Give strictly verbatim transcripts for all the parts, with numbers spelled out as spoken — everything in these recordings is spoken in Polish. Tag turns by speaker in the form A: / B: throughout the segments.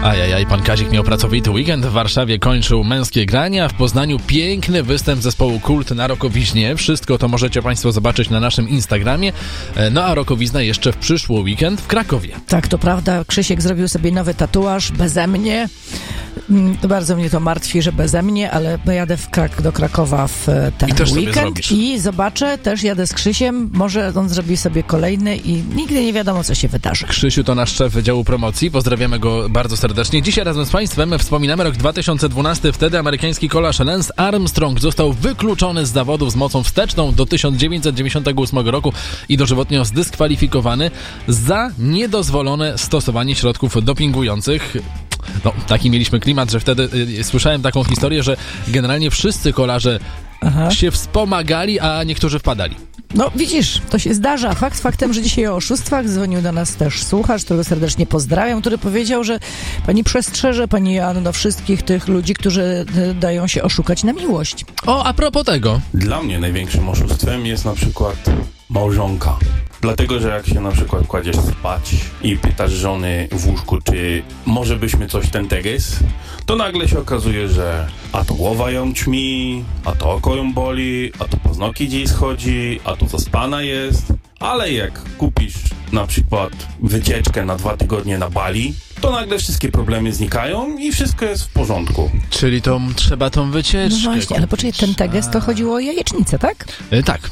A: Ajajaj, pan Kazik miał pracowity weekend. W Warszawie kończył Męskie Grania, w Poznaniu piękny występ zespołu Kult na Rokowiźnie. Wszystko to możecie państwo zobaczyć na naszym Instagramie. No a Rokowizna jeszcze w przyszły weekend w Krakowie.
B: Tak, to prawda. Krzysiek zrobił sobie nowy tatuaż beze mnie. Bardzo mnie to martwi, że beze mnie, ale pojadę w Krak- do Krakowa w ten
A: I też
B: weekend i zobaczę, też jadę z Krzysiem, może on zrobi sobie kolejny i nigdy nie wiadomo, co się wydarzy.
A: Krzysiu to nasz szef Wydziału Promocji, pozdrawiamy go bardzo serdecznie. Dzisiaj razem z państwem wspominamy rok dwa tysiące dwunasty, wtedy amerykański kolarz Lance Armstrong został wykluczony z zawodów z mocą wsteczną do tysiąc dziewięćset dziewięćdziesiątego ósmego roku i dożywotnio zdyskwalifikowany za niedozwolone stosowanie środków dopingujących. No, taki mieliśmy klimat, że wtedy y, słyszałem taką historię, że generalnie wszyscy kolarze Aha. się wspomagali, a niektórzy wpadali.
B: No widzisz, to się zdarza. Fakt faktem, że dzisiaj o oszustwach dzwonił do nas też słuchacz, którego serdecznie pozdrawiam, który powiedział, że pani przestrzeże, pani Joanno, wszystkich tych ludzi, którzy y, dają się oszukać na miłość.
A: O, a propos tego.
C: Dla mnie największym oszustwem jest na przykład małżonka. Dlatego, że jak się na przykład kładziesz spać i pytasz żony w łóżku, czy może byśmy coś ten teges, to nagle się okazuje, że a to głowa ją ćmi, a to oko ją boli, a to paznokcie dziś schodzi, a to zaspana jest. Ale jak kupisz na przykład wycieczkę na dwa tygodnie na Bali, to nagle wszystkie problemy znikają i wszystko jest w porządku.
A: Czyli to trzeba tą wycieczkę.
B: No właśnie, ale poczekaj, ten teges to chodziło o jajecznicę, tak?
A: E, tak.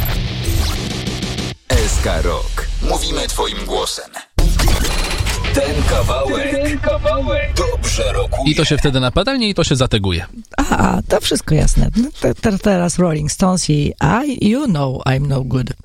D: S K Rock. Mówimy twoim głosem. Ten kawałek, Ten kawałek dobrze rokuje.
A: I to się wtedy na padalnie i to się zateguje.
B: A, to wszystko jasne. No, te, te, teraz Rolling Stones i I, You Know I'm No Good.